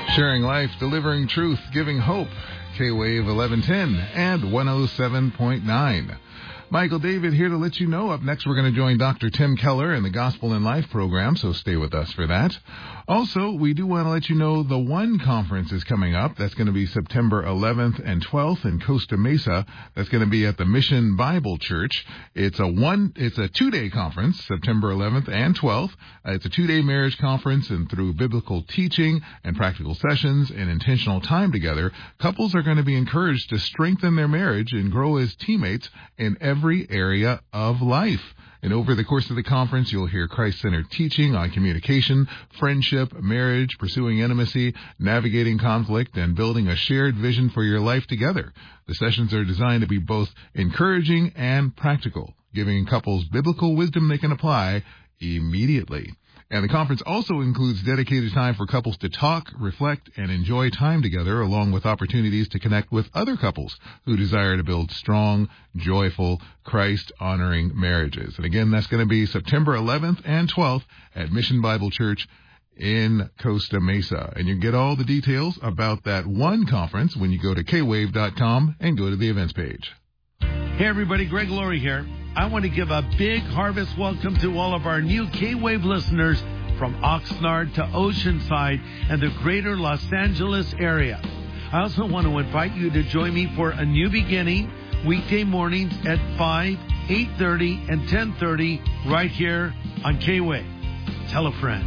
Sharing life, delivering truth, giving hope. K-Wave 1110 and 107.9. Michael David here to let you know. Up next, we're going to join Dr. Tim Keller in the Gospel in Life program, so stay with us for that. Also, we do want to let you know the One Conference is coming up. That's going to be September 11th and 12th in Costa Mesa. That's going to be at the Mission Bible Church. It's a 2-day conference, September 11th and 12th. It's a 2-day marriage conference, and through biblical teaching and practical sessions and intentional time together, couples are going to be encouraged to strengthen their marriage and grow as teammates in every area of life. And over the course of the conference, you'll hear Christ-centered teaching on communication, friendship, marriage, pursuing intimacy, navigating conflict, and building a shared vision for your life together. The sessions are designed to be both encouraging and practical, giving couples biblical wisdom they can apply immediately. And the conference also includes dedicated time for couples to talk, reflect, and enjoy time together, along with opportunities to connect with other couples who desire to build strong, joyful, Christ-honoring marriages. And again, that's going to be September 11th and 12th at Mission Bible Church in Costa Mesa. And you can get all the details about that One Conference when you go to kwave.com and go to the events page. Hey, everybody. Greg Laurie here. I want to give a big harvest welcome to all of our new K-Wave listeners from Oxnard to Oceanside and the greater Los Angeles area. I also want to invite you to join me for A New Beginning, weekday mornings at 5, 8:30, and 10:30 right here on K-Wave. Tell a friend.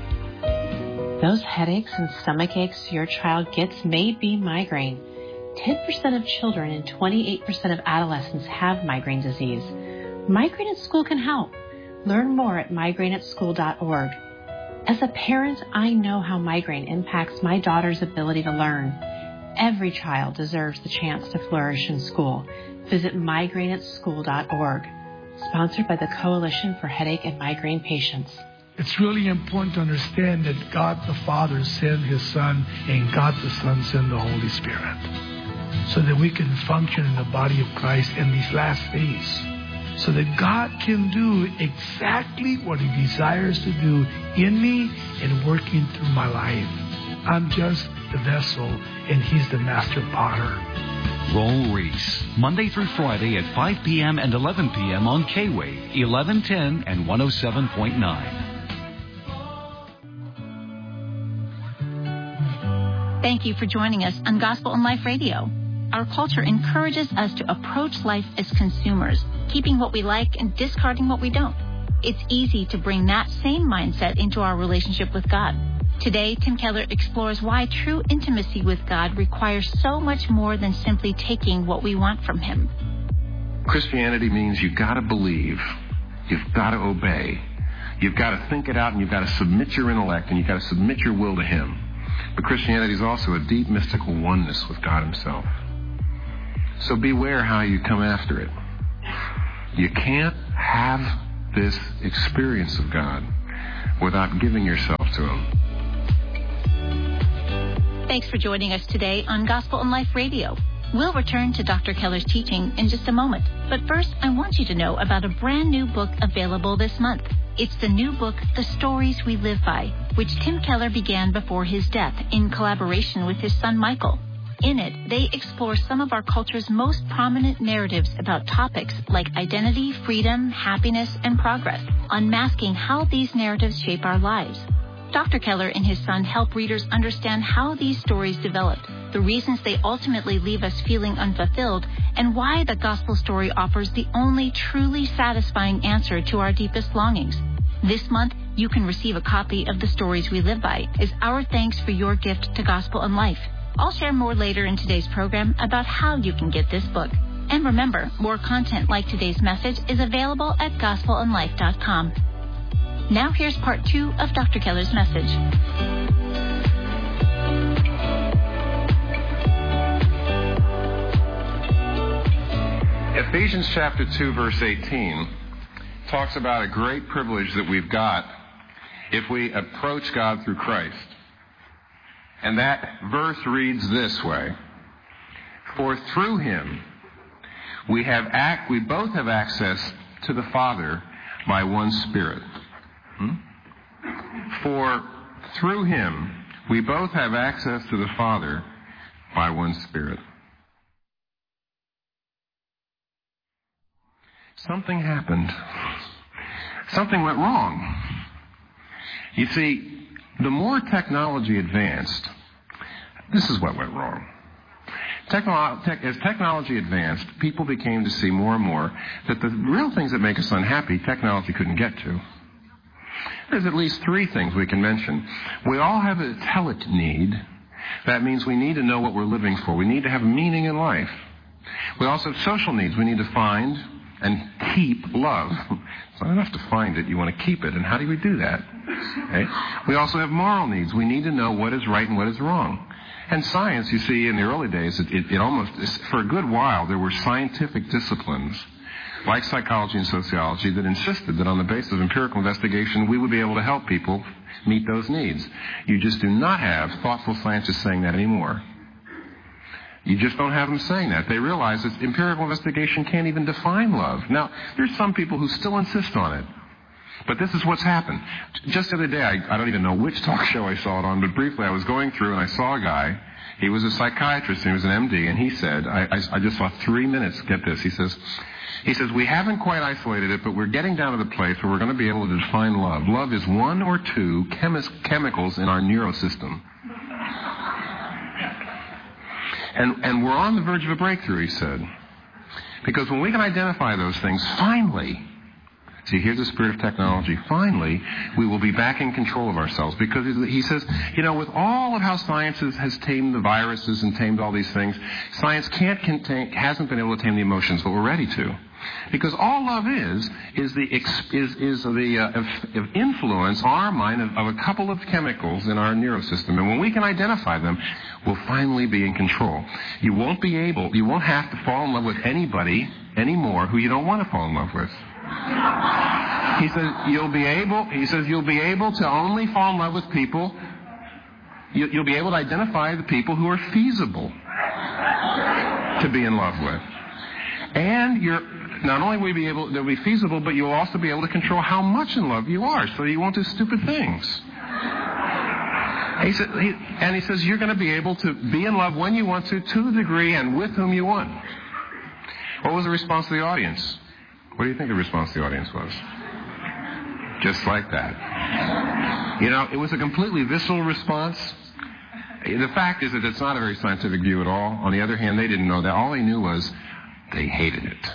Those headaches and stomach aches your child gets may be migraine. 10% of children and 28% of adolescents have migraine disease. Migraine at School can help. Learn more at migraineatschool.org. As a parent, I know how migraine impacts my daughter's ability to learn. Every child deserves the chance to flourish in school. Visit migraineatschool.org. Sponsored by the Coalition for Headache and Migraine Patients. It's really important to understand that God the Father sent His Son, and God the Son sent the Holy Spirit, so that we can function in the body of Christ in these last days, so that God can do exactly what He desires to do in me and working through my life. I'm just the vessel, and He's the master potter. Roll Reese, Monday through Friday at 5 p.m. and 11 p.m. on K-Wave, 1110 and 107.9. Thank you for joining us on Gospel in Life Radio. Our culture encourages us to approach life as consumers, keeping what we like and discarding what we don't. It's easy to bring that same mindset into our relationship with God. Today, Tim Keller explores why true intimacy with God requires so much more than simply taking what we want from Him. Christianity means you've got to believe, you've got to obey, you've got to think it out, and you've got to submit your intellect, and you've got to submit your will to Him. But Christianity is also a deep mystical oneness with God Himself. So beware how you come after it. You can't have this experience of God without giving yourself to Him. Thanks for joining us today on Gospel in Life Radio. We'll return to Dr. Keller's teaching in just a moment. But first, I want you to know about a brand new book available this month. It's the new book, The Stories We Live By, which Tim Keller began before his death in collaboration with his son Michael. In it, they explore some of our culture's most prominent narratives about topics like identity, freedom, happiness, and progress, unmasking how these narratives shape our lives. Dr. Keller and his son help readers understand how these stories developed, the reasons they ultimately leave us feeling unfulfilled, and why the gospel story offers the only truly satisfying answer to our deepest longings. This month, you can receive a copy of The Stories We Live By as our thanks for your gift to Gospel in Life. I'll share more later in today's program about how you can get this book. And remember, more content like today's message is available at gospelinlife.com. Now here's part 2 of Dr. Keller's message. Ephesians chapter 2, verse 18 talks about a great privilege that we've got if we approach God through Christ. And that verse reads this way: For through Him we both have access to the Father by one Spirit. For through Him We both have access to the Father by one Spirit. Something happened. Something went wrong. You see, the more technology advanced, this is what went wrong. As technology advanced, people became to see more and more that the real things that make us unhappy, technology couldn't get to. There's at least three things we can mention. We all have a telet need. That means we need to know what we're living for. We need to have meaning in life. We also have social needs. We need to find and keep love. It's not enough to find it. You want to keep it. And how do we do that? Okay? We also have moral needs. We need to know what is right and what is wrong. And science, you see, in the early days, it almost, for a good while, there were scientific disciplines like psychology and sociology that insisted that on the basis of empirical investigation, we would be able to help people meet those needs. You just do not have thoughtful scientists saying that anymore. You just don't have them saying that. They realize that empirical investigation can't even define love. Now, there's some people who still insist on it. But this is what's happened. Just the other day, I don't even know which talk show I saw it on, but briefly I was going through and I saw a guy. He was a psychiatrist and he was an MD, and he said, I just saw 3 minutes, get this, he says, we haven't quite isolated it, but we're getting down to the place where we're going to be able to define love. Love is one or two chemicals in our neurosystem. And we're on the verge of a breakthrough, he said. Because when we can identify those things, finally, see, here's the spirit of technology. Finally, we will be back in control of ourselves. Because he says, with all of how science has tamed the viruses and tamed all these things, science hasn't been able to tame the emotions, but we're ready to. Because all love is the influence on our mind of a couple of chemicals in our neurosystem. And when we can identify them, we'll finally be in control. You won't have to fall in love with anybody anymore who you don't want to fall in love with. He says you'll be able to only fall in love with people. You'll be able to identify the people who are feasible to be in love with. And not only will they'll be feasible, but you'll also be able to control how much in love you are, so you won't do stupid things. He says you're going to be able to be in love when you want to the degree and with whom you want. What was the response of the audience? What do you think the response of the audience was? Just like that. It was a completely visceral response. The fact is that it's not a very scientific view at all. On the other hand, they didn't know that. All they knew was they hated it.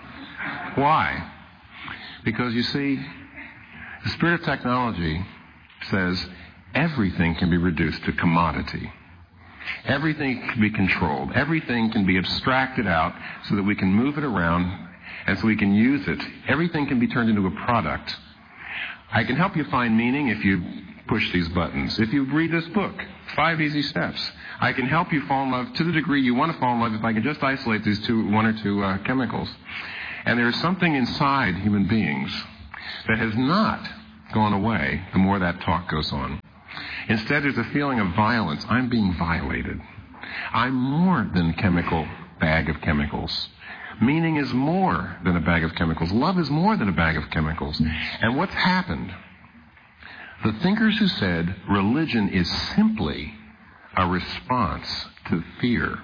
Why? Because, you see, the spirit of technology says everything can be reduced to commodity. Everything can be controlled. Everything can be abstracted out so that we can move it around and so we can use it. Everything can be turned into a product. I can help you find meaning if you push these buttons. If you read this book, 5 Easy Steps, I can help you fall in love to the degree you want to fall in love if I can just isolate these one or two chemicals. And there is something inside human beings that has not gone away the more that talk goes on. Instead, there's a feeling of violence. I'm being violated. I'm more than a chemical bag of chemicals. Meaning is more than a bag of chemicals. Love is more than a bag of chemicals. And what's happened? The thinkers who said religion is simply a response to fear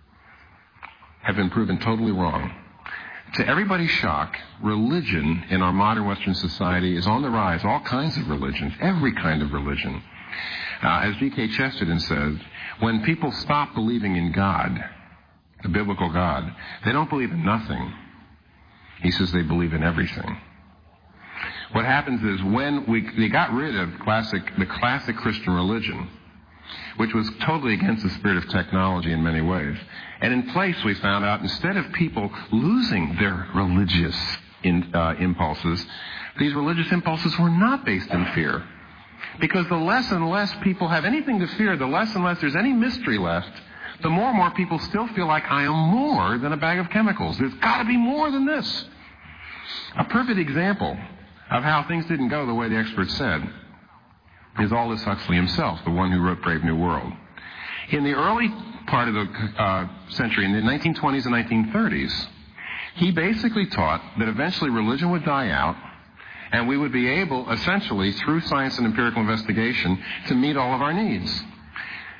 have been proven totally wrong. To everybody's shock, religion in our modern Western society is on the rise. All kinds of religions, every kind of religion. As G.K. Chesterton said, when people stop believing in God, the biblical God, they don't believe in nothing. He says they believe in everything. What happens is when they got rid of the classic Christian religion, which was totally against the spirit of technology in many ways. And in place, we found out, instead of people losing their religious impulses, these religious impulses were not based in fear. Because the less and less people have anything to fear, the less and less there's any mystery left, the more and more people still feel like I am more than a bag of chemicals. There's got to be more than this. A perfect example of how things didn't go the way the experts said is Aldous Huxley himself, the one who wrote Brave New World. In the early part of the century, in the 1920s and 1930s, he basically taught that eventually religion would die out and we would be able, essentially, through science and empirical investigation, to meet all of our needs.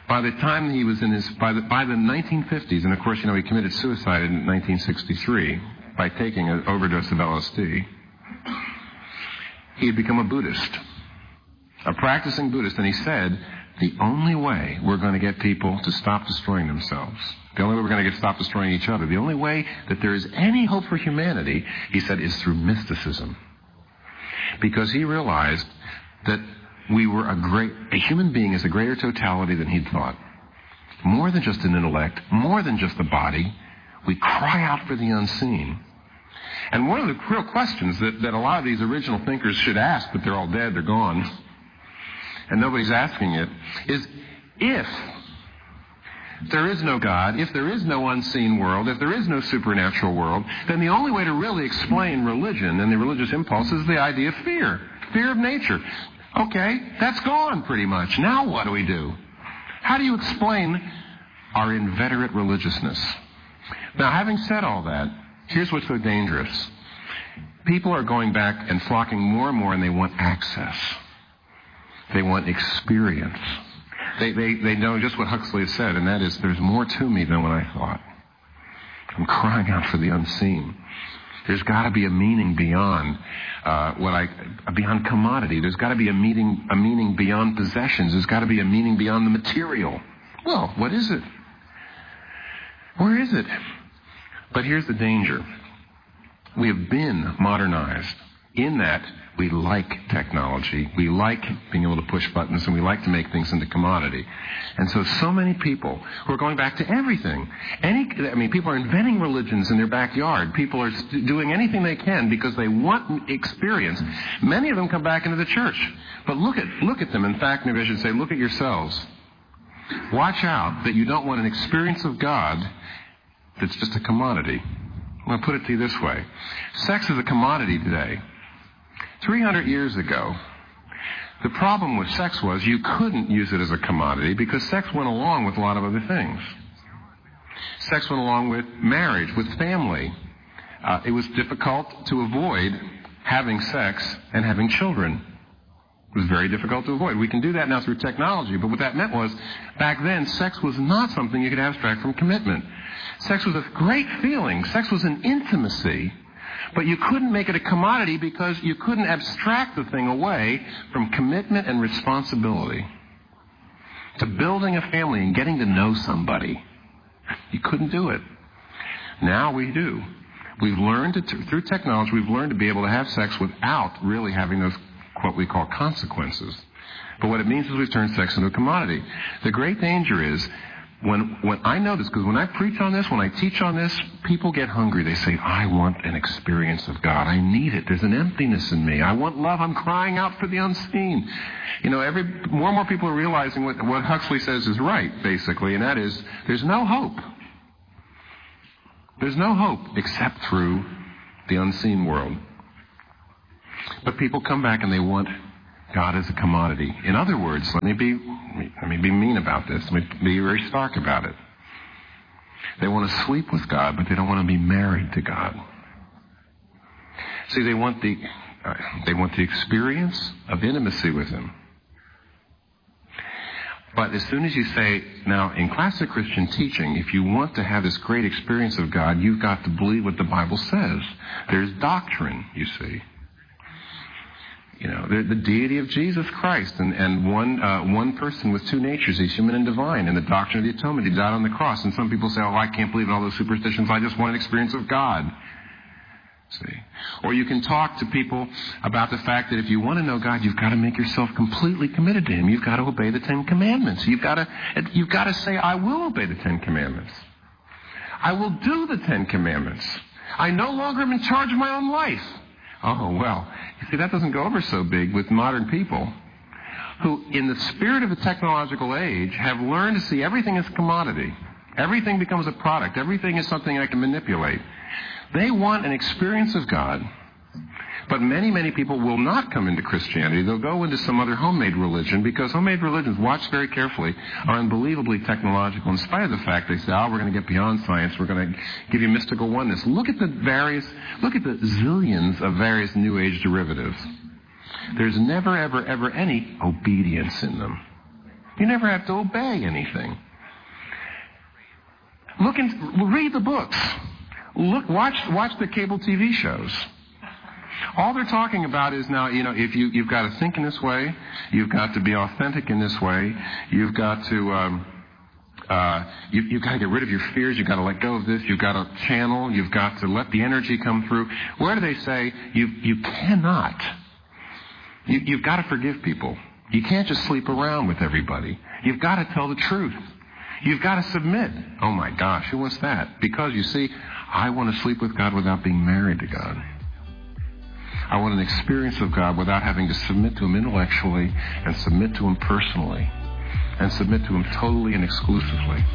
By the time he was by the 1950s, and of course, he committed suicide in 1963 by taking an overdose of LSD, he had become a Buddhist, a practicing Buddhist, and he said, the only way we're going to get people to stop destroying themselves, the only way we're going to stop destroying each other, the only way that there is any hope for humanity, he said, is through mysticism. Because he realized that a human being is a greater totality than he'd thought. More than just an intellect, more than just a body. We cry out for the unseen. And one of the real questions that a lot of these original thinkers should ask, but they're all dead, they're gone, and nobody's asking it, is if there is no God, if there is no unseen world, if there is no supernatural world, then the only way to really explain religion and the religious impulse is the idea of fear of nature. Okay, that's gone pretty much. Now what do we do? How do you explain our inveterate religiousness? Now, having said all that, here's what's so dangerous. People are going back and flocking more and more, and they want access. They want experience. They know just what Huxley has said, and that is, there's more to me than what I thought. I'm crying out for the unseen. There's got to be a meaning beyond beyond commodity. There's got to be a meaning beyond possessions. There's got to be a meaning beyond the material. Well, what is it? Where is it? But here's the danger. We have been modernized in that we like technology. We like being able to push buttons, and we like to make things into commodity. And so many people who are going back to everything. People are inventing religions in their backyard. People are doing anything they can because they want experience. Many of them come back into the church. But look at them. In fact, maybe I should say, look at yourselves. Watch out that you don't want an experience of God that's just a commodity. I'm going to put it to you this way. Sex is a commodity today. 300 years ago, the problem with sex was you couldn't use it as a commodity because sex went along with a lot of other things. Sex went along with marriage, with family. It was difficult to avoid having sex and having children. It was very difficult to avoid. We can do that now through technology, but what that meant was, back then, sex was not something you could abstract from commitment. Sex was a great feeling. Sex was an intimacy. But you couldn't make it a commodity because you couldn't abstract the thing away from commitment and responsibility to building a family and getting to know somebody. You couldn't do it. Now we do. We've learned through technology, we've learned to be able to have sex without really having those, what we call, consequences. But what it means is we've turned sex into a commodity. The great danger is, when I know this, because when I preach on this, when I teach on this, people get hungry. They say, I want an experience of God. I need it. There's an emptiness in me. I want love. I'm crying out for the unseen. More and more people are realizing what Huxley says is right, basically, and that is, there's no hope. There's no hope except through the unseen world. But people come back and they want God as a commodity. In other words, let me be mean about this. Let me be very stark about it. They want to sleep with God, but they don't want to be married to God. See, they want the experience of intimacy with Him. But as soon as you say, now, in classic Christian teaching, if you want to have this great experience of God, you've got to believe what the Bible says. There's doctrine, you see. The deity of Jesus Christ, and one person with two natures, he's human and divine, and the doctrine of the atonement, he died on the cross. And some people say, I can't believe in all those superstitions, I just want an experience of God. See? Or you can talk to people about the fact that if you want to know God, you've got to make yourself completely committed to Him. You've got to obey the Ten Commandments. You've got to say, I will obey the Ten Commandments. I will do the Ten Commandments. I no longer am in charge of my own life. Oh, well, you see, that doesn't go over so big with modern people who, in the spirit of the technological age, have learned to see everything as commodity. Everything becomes a product. Everything is something I can manipulate. They want an experience of God, but many, many people will not come into Christianity. They'll go into some other homemade religion, because homemade religions, watch very carefully, are unbelievably technological, in spite of the fact they say, we're going to get beyond science, we're going to give you mystical oneness. Look at the zillions of various New Age derivatives. There's never, ever, ever any obedience in them. You never have to obey anything. Read the books. Watch the cable TV shows. All they're talking about is now, if you've got to think in this way, you've got to be authentic in this way, you've got to you've got to get rid of your fears, you've got to let go of this, you've got to channel, you've got to let the energy come through. Where do they say you cannot? You've got to forgive people. You can't just sleep around with everybody. You've got to tell the truth. You've got to submit. Oh my gosh, who wants that? Because you see, I want to sleep with God without being married to God. I want an experience of God without having to submit to Him intellectually and submit to Him personally and submit to Him totally and exclusively.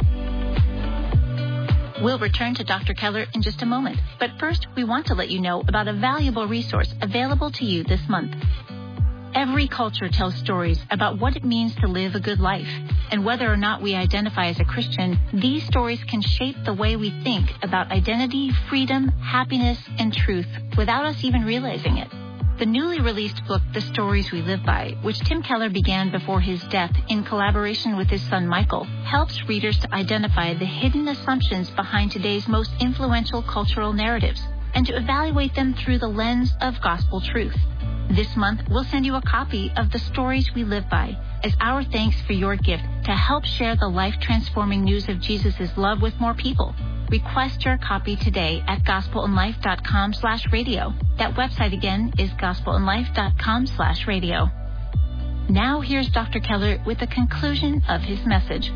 We'll return to Dr. Keller in just a moment. But first, we want to let you know about a valuable resource available to you this month. Every culture tells stories about what it means to live a good life. And whether or not we identify as a Christian, these stories can shape the way we think about identity, freedom, happiness, and truth without us even realizing it. The newly released book, The Stories We Live By, which Tim Keller began before his death in collaboration with his son Michael, helps readers to identify the hidden assumptions behind today's most influential cultural narratives and to evaluate them through the lens of gospel truth. This month, we'll send you a copy of The Stories We Live By as our thanks for your gift to help share the life-transforming news of Jesus' love with more people. Request your copy today at gospelandlife.com/radio. That website again is gospelandlife.com/radio. Now here's Dr. Keller with the conclusion of his message.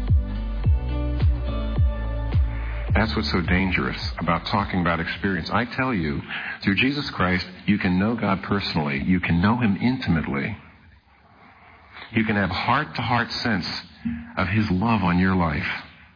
That's what's so dangerous about talking about experience. I tell you, through Jesus Christ, you can know God personally. You can know Him intimately. You can have heart-to-heart sense of His love on your life.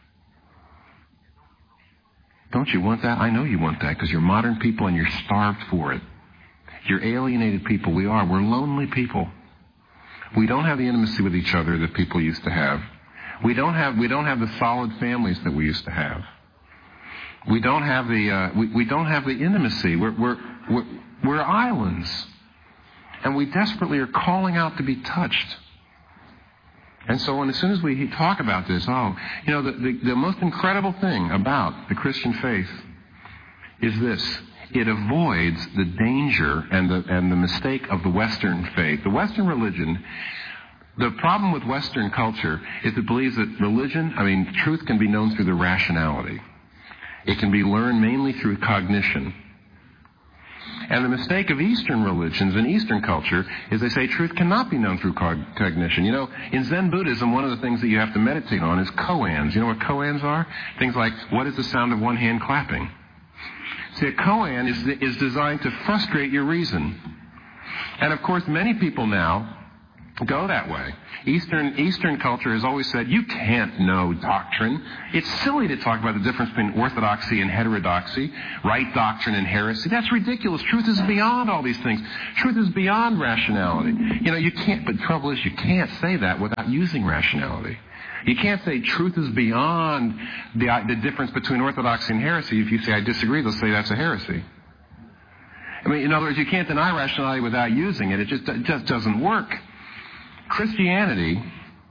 Don't you want that? I know you want that because you're modern people and you're starved for it. You're alienated people. We are. We're lonely people. We don't have the intimacy with each other that people used to have. We don't have the solid families that we used to have. We don't have the intimacy. We're islands, and we desperately are calling out to be touched. And so, as soon as we talk about this, the most incredible thing about the Christian faith is this: it avoids the danger and the mistake of the Western faith. The Western religion. The problem with Western culture is it believes that truth can be known through the rationality. It can be learned mainly through cognition. And the mistake of Eastern religions and Eastern culture is they say truth cannot be known through cognition. In Zen Buddhism, one of the things that you have to meditate on is koans. You know what koans are? Things like, what is the sound of one hand clapping? See, a koan is designed to frustrate your reason. And of course, many people now go that way. Eastern culture has always said, you can't know doctrine. It's silly to talk about the difference between orthodoxy and heterodoxy, right doctrine and heresy. That's ridiculous. Truth is beyond all these things. Truth is beyond rationality. You can't, but the trouble is you can't say that without using rationality. You can't say truth is beyond the difference between orthodoxy and heresy. If you say, I disagree, they'll say that's a heresy. In other words, you can't deny rationality without using it. It just doesn't work. Christianity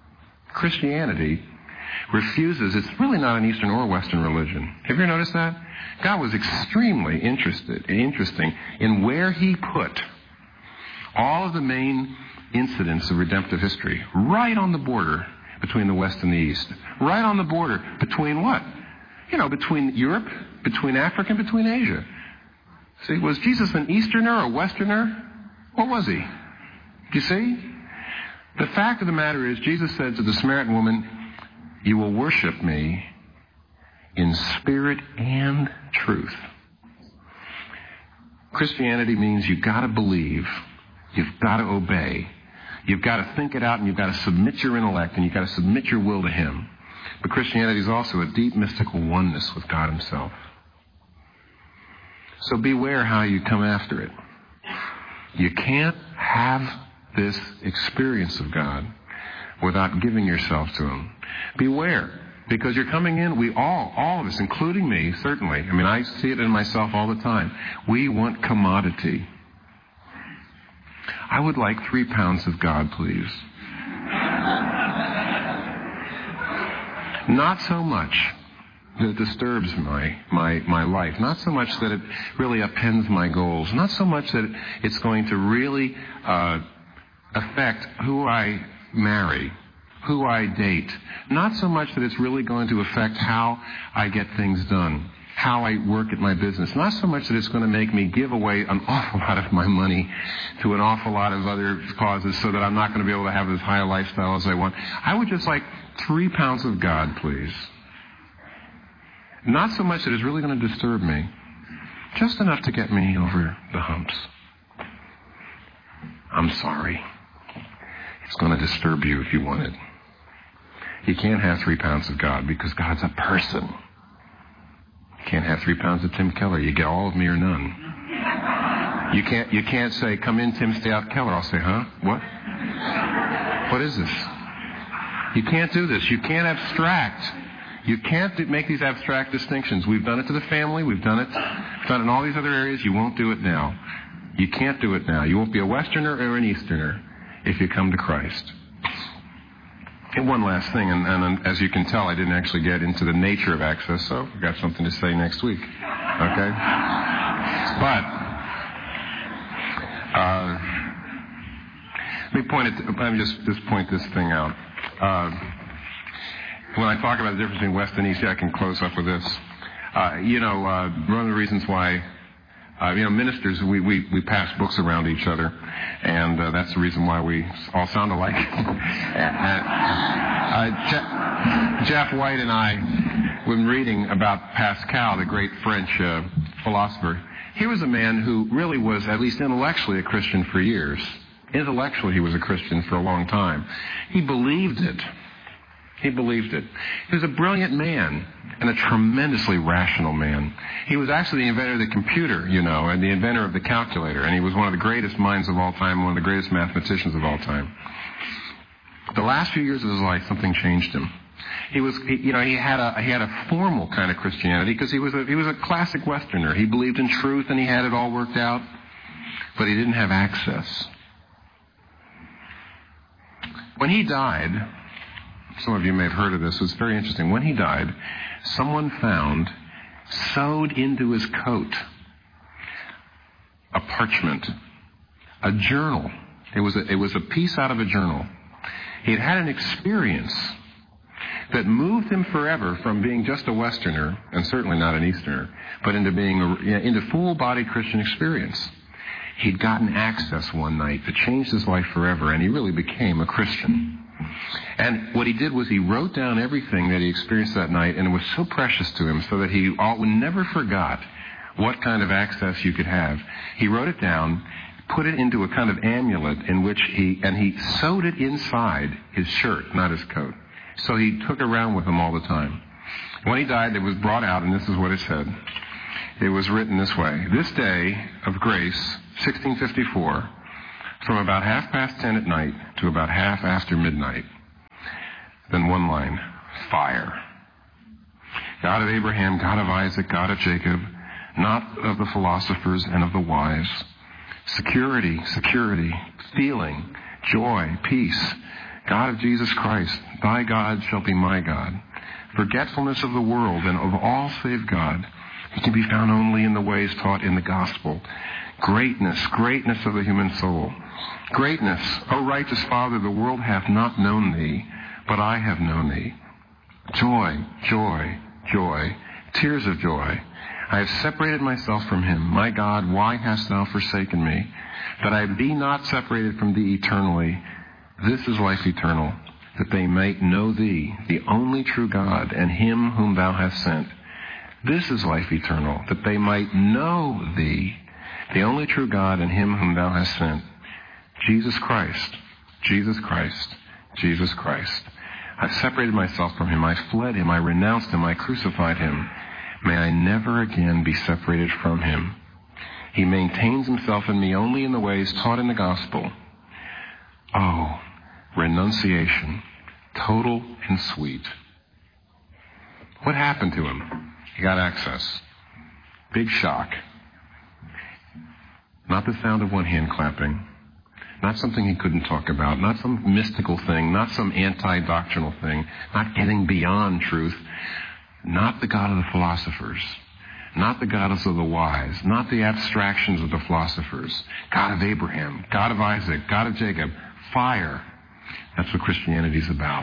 refuses. It's really not an Eastern or Western religion. Have you ever noticed that? God was extremely interesting in where He put all of the main incidents of redemptive history, right on the border between the West and the East. Right on the border between what? Between Europe, between Africa, and between Asia. See, was Jesus an Easterner or Westerner? What was He? Do you see? The fact of the matter is, Jesus said to the Samaritan woman, you will worship me in spirit and truth. Christianity means you've got to believe, you've got to obey, you've got to think it out, and you've got to submit your intellect, and you've got to submit your will to Him. But Christianity is also a deep mystical oneness with God Himself. So beware how you come after it. You can't have this experience of God without giving yourself to Him. Beware, because you're coming in, we all of us, including me, certainly. I see it in myself all the time. We want commodity. I would like 3 pounds of God, please. Not so much that it disturbs my life. Not so much that it really upends my goals. Not so much that it's going to really affect who I marry, who I date. Not so much that it's really going to affect how I get things done, how I work at my business. Not so much that it's going to make me give away an awful lot of my money to an awful lot of other causes so that I'm not going to be able to have as high a lifestyle as I want. I would just like 3 pounds of God, please. Not so much that it's really going to disturb me. Just enough to get me over the humps. I'm sorry. It's going to disturb you if you want it. You can't have 3 pounds of God because God's a person. You can't have 3 pounds of Tim Keller. You get all of me or none. You can't say, come in, Tim, stay out, Keller. I'll say, huh? What? What is this? You can't do this. You can't abstract. You can't make these abstract distinctions. We've done it to the family. We've done it in all these other areas. You won't do it now. You can't do it now. You won't be a Westerner or an Easterner if you come to Christ. And one last thing, and as you can tell, I didn't actually get into the nature of access, so I've got something to say next week. Okay? But let me just point this thing out. When I talk about the difference between West and East, I can close up with this. One of the reasons why, ministers, we pass books around each other, and that's the reason why we all sound alike. Jeff White and I, we've been reading about Pascal, the great French philosopher. He was a man who really was, at least intellectually, a Christian for years. Intellectually, he was a Christian for a long time. He believed it. He believed it. He was a brilliant man and a tremendously rational man. He was actually the inventor of the computer, and the inventor of the calculator. And he was one of the greatest minds of all time, one of the greatest mathematicians of all time. The last few years of his life, something changed him. He had a formal kind of Christianity because he was a classic Westerner. He believed in truth and he had it all worked out, but he didn't have access. When he died, some of you may have heard of this. It's very interesting. When he died, someone found, sewed into his coat, a parchment, a journal. It was a piece out of a journal. He had had an experience that moved him forever from being just a Westerner, and certainly not an Easterner, but into full-bodied Christian experience. He'd gotten access one night that changed his life forever, and he really became a Christian. And what he did was he wrote down everything that he experienced that night, and it was so precious to him so that he never forgot what kind of access you could have. He wrote it down, put it into a kind of amulet in which he sewed it inside his shirt, not his coat. So he took it around with him all the time. When he died, it was brought out, and this is what it said. It was written this way: this day of grace, 1654, from about 10:30 at night to about half after midnight. Then one line: fire. God of Abraham, God of Isaac, God of Jacob, not of the philosophers and of the wise. Security, feeling, joy, peace. God of Jesus Christ, thy God shall be my God. Forgetfulness of the world and of all save God. He can be found only in the ways taught in the gospel. Greatness of the human soul. Greatness, O righteous Father, the world hath not known thee, but I have known thee. Joy, tears of joy. I have separated myself from him. My God, why hast thou forsaken me? That I be not separated from thee eternally. This is life eternal, that they might know thee, the only true God, and him whom thou hast sent. This is life eternal, that they might know thee, the only true God, and him whom thou hast sent. Jesus Christ. I've separated myself from him. I fled him. I renounced him. I crucified him. May I never again be separated from him. He maintains himself in me only in the ways taught in the gospel. Oh, renunciation, total and sweet. What happened to him? He got access. Big shock. Not the sound of one hand clapping, not something he couldn't talk about, not some mystical thing, not some anti-doctrinal thing, not getting beyond truth, not the God of the philosophers, not the goddess of the wise, not the abstractions of the philosophers, God of Abraham, God of Isaac, God of Jacob, fire. That's what Christianity is about.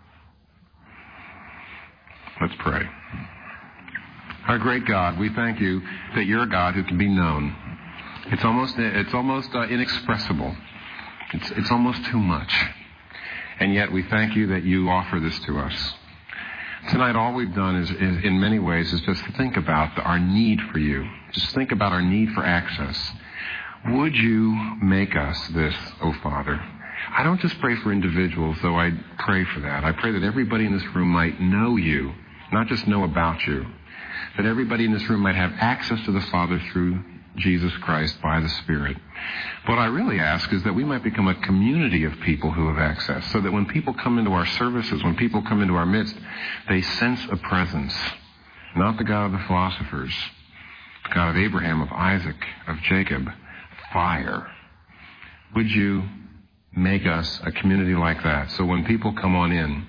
Let's pray. Our great God, we thank you that you're a God who can be known. It's almost inexpressible. It's almost too much. And yet we thank you that you offer this to us. Tonight, all we've done is in many ways, is just think about our need for you. Just think about our need for access. Would you make us this, O Father? I don't just pray for individuals, though I pray for that. I pray that everybody in this room might know you, not just know about you. That everybody in this room might have access to the Father through Jesus Christ by the Spirit. What I really ask is that we might become a community of people who have access, so that when people come into our services, when people come into our midst, they sense a presence. Not the God of the philosophers, the God of Abraham, of Isaac, of Jacob, fire. Would you make us a community like that, so when people come on in,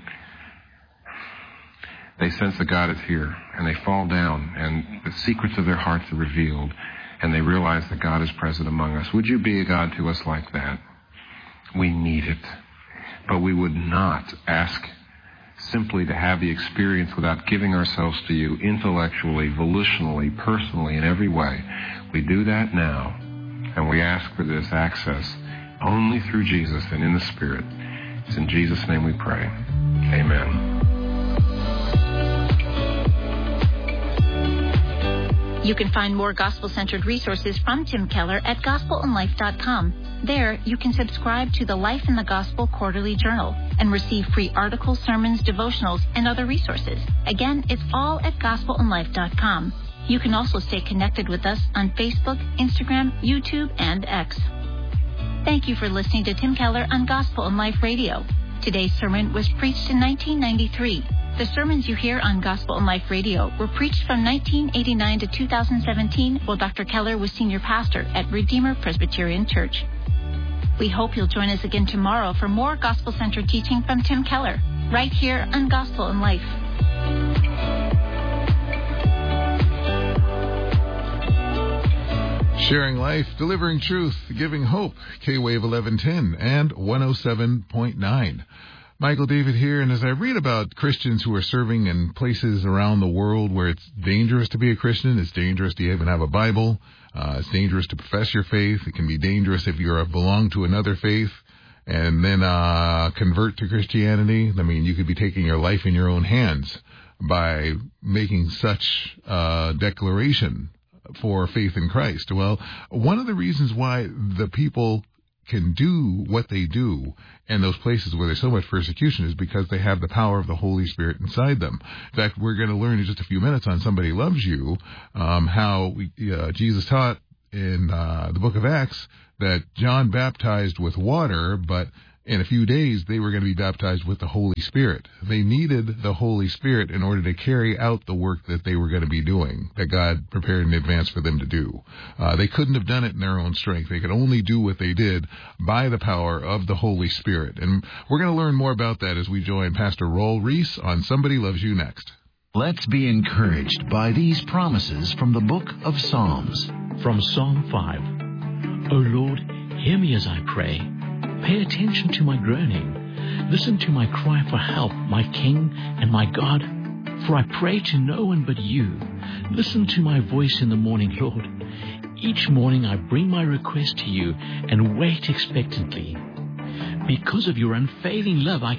they sense that God is here, and they fall down, and the secrets of their hearts are revealed, and they realize that God is present among us. Would you be a God to us like that? We need it. But we would not ask simply to have the experience without giving ourselves to you intellectually, volitionally, personally, in every way. We do that now, and we ask for this access only through Jesus and in the Spirit. It's in Jesus' name we pray. Amen. You can find more gospel-centered resources from Tim Keller at gospelandlife.com. There, you can subscribe to the Life in the Gospel Quarterly Journal and receive free articles, sermons, devotionals, and other resources. Again, it's all at gospelandlife.com. You can also stay connected with us on Facebook, Instagram, YouTube, and X. Thank you for listening to Tim Keller on Gospel and Life Radio. Today's sermon was preached in 1993. The sermons you hear on Gospel and Life Radio were preached from 1989 to 2017 while Dr. Keller was senior pastor at Redeemer Presbyterian Church. We hope you'll join us again tomorrow for more gospel-centered teaching from Tim Keller, right here on Gospel and Life. Sharing life, delivering truth, giving hope. K-Wave 1110 and 107.9. Michael David here, and as I read about Christians who are serving in places around the world where it's dangerous to be a Christian, it's dangerous to even have a Bible, it's dangerous to profess your faith, it can be dangerous if you belong to another faith and then convert to Christianity. I mean, you could be taking your life in your own hands by making such declaration for faith in Christ. Well, one of the reasons why the people can do what they do in those places where there's so much persecution is because they have the power of the Holy Spirit inside them. In fact, we're going to learn in just a few minutes on Somebody Loves You, how Jesus taught in the book of Acts that John baptized with water, but in a few days they were going to be baptized with the Holy Spirit. They needed the Holy Spirit in order to carry out the work that they were going to be doing, that God prepared in advance for them to do. They couldn't have done it in their own strength. They could only do what they did by the power of the Holy Spirit. And we're going to learn more about that as we join Pastor Roel Reese on Somebody Loves You next. Let's be encouraged by these promises from the book of Psalms. From Psalm 5. O Lord, hear me as I pray. Pay attention to my groaning. Listen to my cry for help, my King and my God. For I pray to no one but you. Listen to my voice in the morning, Lord. Each morning I bring my request to you and wait expectantly. Because of your unfailing love, I